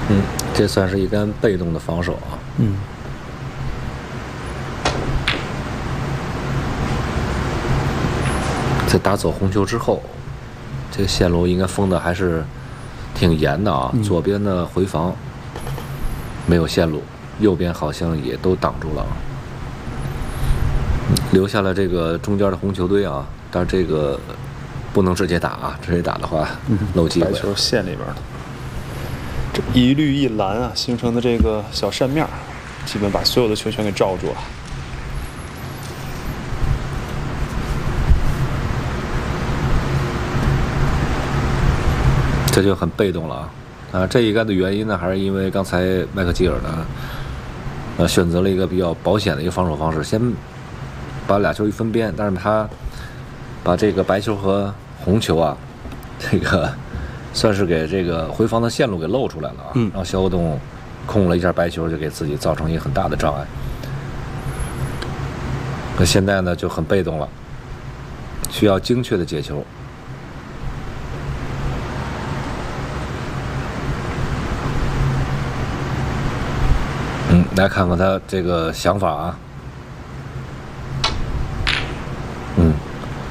这算是一杆被动的防守啊。在打走红球之后，这个线路应该封的还是挺严的啊。左边的回防没有线路，右边好像也都挡住了啊。留下了这个中间的红球堆啊，但是这个不能直接打啊，直接打的话漏机会。 白球线里边的，这一绿一蓝啊形成的这个小扇面，基本把所有的球全给罩住了。 这就很被动了啊！这一杆的原因呢，还是因为刚才麦克吉尔呢，选择了一个比较保险的一个防守方式，先把俩球一分边，但是他把这个白球和红球啊，这个算是给这个回防的线路给露出来了啊，然后肖国栋控了一下白球，就给自己造成一个很大的障碍。那现在呢就很被动了，需要精确的解球。来看看他这个想法啊。